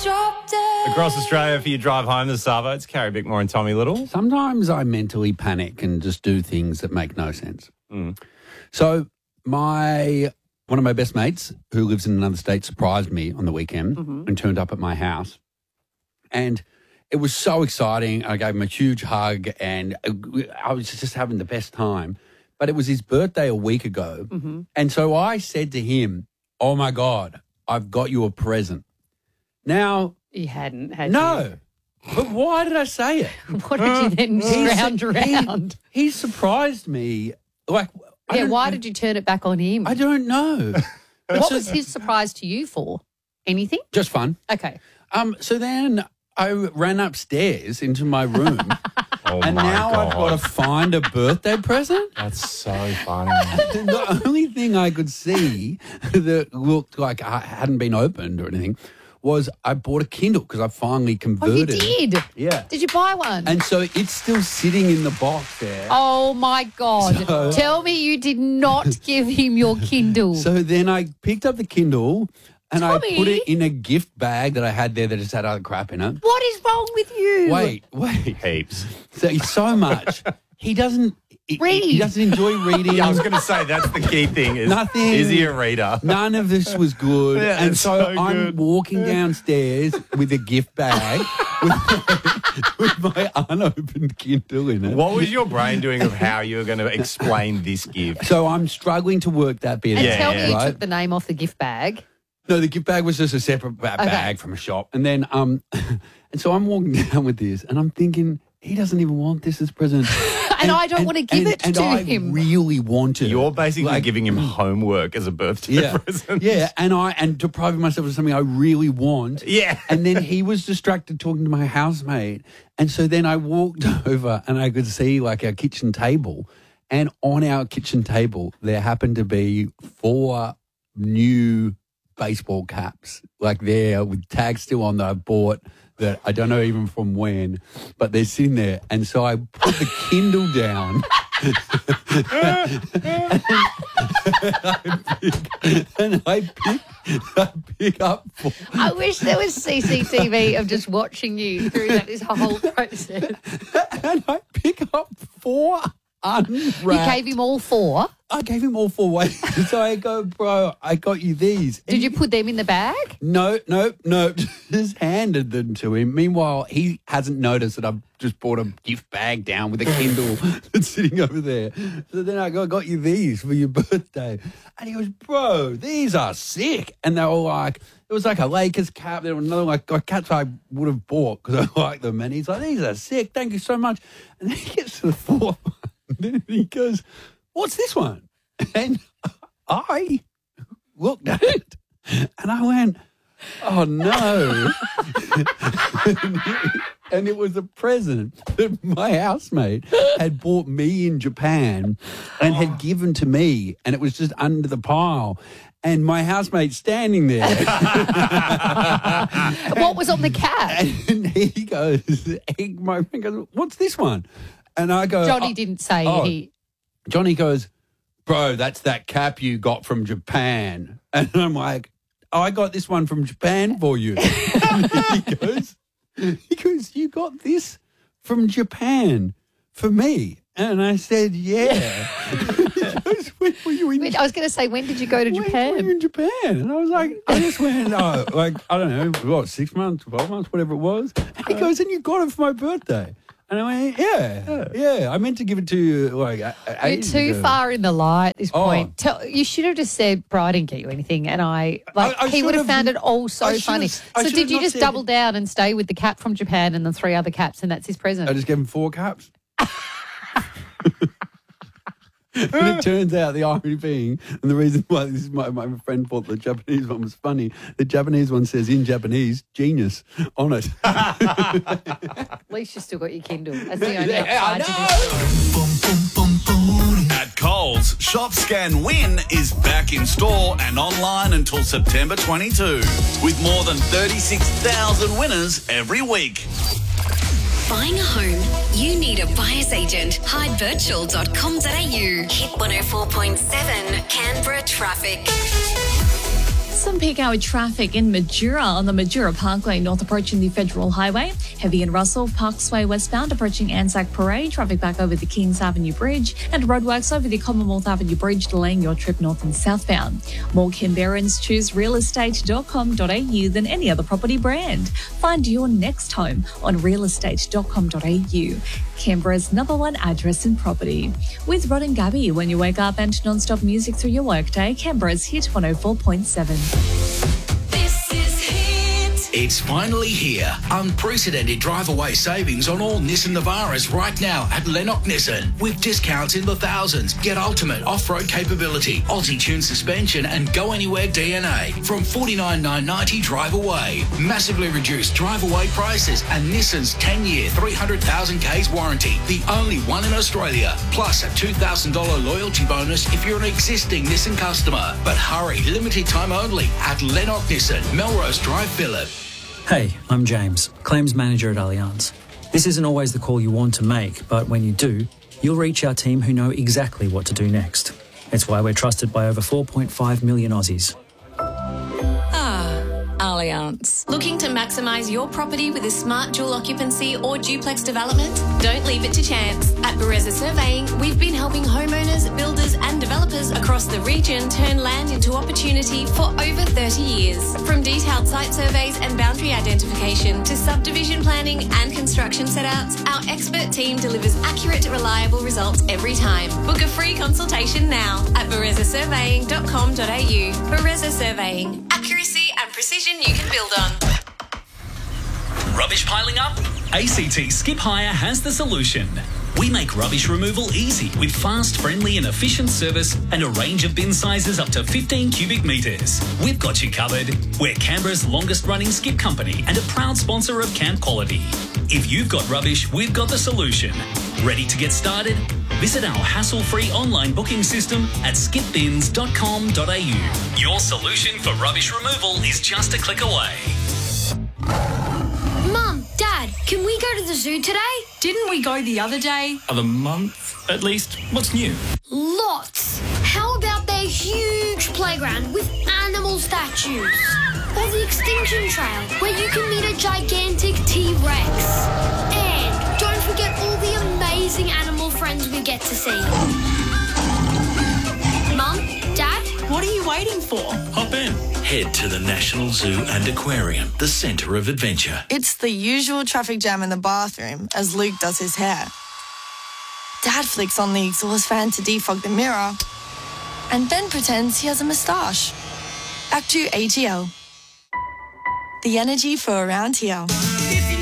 dropped it. Across Australia for your drive home, the Savo. It's Carrie Bickmore and Tommy Little. Sometimes I mentally panic and just do things that make no sense. So one of my best mates who lives in another state surprised me on the weekend and turned up at my house. And it was so exciting. I gave him a huge hug and I was just having the best time. But it was his birthday a week ago. And so I said to him, oh, my God, I've got you a present. Now... You hadn't, had No. But why did I say it? you? What did you then scrounge around? He surprised me. Like, Why did you turn it back on him? I don't know. What was his surprise to you for? Anything? Just fun. Okay. So then I ran upstairs into my room. God. And now I've got to find a birthday present. That's so funny. The only thing I could see that looked like I hadn't been opened or anything was I bought a Kindle because I finally converted. Oh, you did? Yeah. Did you buy one? And so it's still sitting in the box there. Oh, my God. So- Tell me you did not give him your Kindle. So then I picked up the Kindle and Tommy? I put it in a gift bag that I had there that just had other crap in it. What is wrong with you? Wait. Heaps. So much. He doesn't Read. He doesn't enjoy reading. Yeah, I was going to say that's the key thing. Nothing. Is he a reader? None of this was good. Yeah, and it's so so I'm good. walking downstairs with a gift bag with my unopened Kindle in it. What was your brain doing of how you were going to explain this gift? So I'm struggling to work that bit And out. tell me you right? took the name off the gift bag. No, the gift bag was just a separate bag from a shop. And then, and so I'm walking down with this and I'm thinking, he doesn't even want this as a present. And I don't want to give it to I him. really want it. You're basically giving him homework as a birthday present. Yeah, and depriving myself of something I really want. Yeah. And then he was distracted talking to my housemate. And so then I walked over and I could see like our kitchen table. And on our kitchen table, there happened to be 4 new baseball caps, like there with tags still on that I bought that I don't know even from when, but they're sitting there. And so I put the Kindle down and I pick up 4. I wish there was CCTV of just watching you through this whole process. And I pick up 4 unwrapped. You gave him all 4. I gave him all 4 ways. So I go, bro, I got you these. Did you put them in the bag? No. Just handed them to him. Meanwhile, he hasn't noticed that I've just brought a gift bag down with a Kindle that's sitting over there. So then I got you these for your birthday. And he goes, bro, these are sick. And they were like, it was like a Lakers cap. There was another like caps I would have bought because I like them. And he's like, these are sick. Thank you so much. And then he gets to the 4th one. And then he goes, what's this one? And I looked at it and I went, oh, no. And it was a present that my housemate had bought me in Japan and had given to me, and it was just under the pile. And my housemate's standing there. What was on the cap? And he goes, my friend goes, what's this one? And I go, Johnny didn't say he... Johnny goes, bro, that's that cap you got from Japan. And I'm like, oh, I got this one from Japan for you. And he goes, you got this from Japan for me? And I said, yeah. He goes, when were you in I was going to say, when did you go to When were Japan? you in Japan? And I was like, I just went, I don't know, 6 months, 12 months, whatever it was. And he goes, and you got it for my birthday. And I went, yeah. I meant to give it to you like You're ages too ago. far in the light at this Oh. point. You should have just said, bro, I didn't get you anything. And I he would have should found have- it all so I should funny. have- I So should did have you not just said- double down and stay with the cap from Japan and the 3 other caps and that's his present? I just gave him 4 caps. And it turns out the irony being, and the reason why this is my friend thought the Japanese one was funny, the Japanese one says in Japanese, genius, on it. At least you still got your Kindle. That's the only I upside. At Coles, Shop Scan Win is back in store and online until September 22, with more than 36,000 winners every week. Buying a home, you need a buyer's agent. Hidevirtual.com.au. Hit 104.7 Canberra traffic. Some peak hour traffic in Majura on the Majura Parkway north approaching the Federal Highway. Heavy in Russell, Parksway westbound approaching Anzac Parade. Traffic back over the Kings Avenue Bridge and roadworks over the Commonwealth Avenue Bridge delaying your trip north and southbound. More Canberrans choose realestate.com.au than any other property brand. Find your next home on realestate.com.au. Canberra's #1 address in property. With Rod and Gabby, when you wake up and non-stop music through your workday, Canberra's Hit 104.7. It's finally here. Unprecedented drive-away savings on all Nissan Navaras right now at Lennox Nissan. With discounts in the thousands. Get ultimate off-road capability, Aussie-tuned suspension and go-anywhere DNA from $49,990 drive-away. Massively reduced drive-away prices and Nissan's 10-year, 300,000 Ks warranty. The only one in Australia. Plus a $2,000 loyalty bonus if you're an existing Nissan customer. But hurry, limited time only at Lennox Nissan, Melrose Drive, Phillip. Hey, I'm James, Claims Manager at Allianz. This isn't always the call you want to make, but when you do, you'll reach our team who know exactly what to do next. It's why we're trusted by over 4.5 million Aussies. Allianz. Looking to maximise your property with a smart dual occupancy or duplex development? Don't leave it to chance. At Bereza Surveying, we've been helping homeowners, builders and developers across the region turn land into opportunity for over 30 years. From detailed site surveys and boundary identification to subdivision planning and construction setouts, our expert team delivers accurate, reliable results every time. Book a free consultation now at berezasurveying.com.au. Bereza Surveying. Accuracy and precision you can build on. Rubbish piling up? ACT Skip Hire has the solution. We make rubbish removal easy with fast, friendly and efficient service and a range of bin sizes up to 15 cubic metres. We've got you covered. We're Canberra's longest running skip company and a proud sponsor of Camp Quality. If you've got rubbish, we've got the solution. Ready to get started? Visit our hassle-free online booking system at skipbins.com.au. Your solution for rubbish removal is just a click away. Mum, Dad, can we go to the zoo today? Didn't we go the other day? Other month, at least. What's new? Lots. How about their huge playground with animal statues? Or the Extinction Trail, where you can meet a gigantic T-Rex. And don't forget all the amazing animal friends we get to see. Mum, Dad? What are you waiting for? Hop in. Head to the National Zoo and Aquarium, the centre of adventure. It's the usual traffic jam in the bathroom as Luke does his hair. Dad flicks on the exhaust fan to defog the mirror. And Ben pretends he has a moustache. Act 2 ATL. The energy for around here.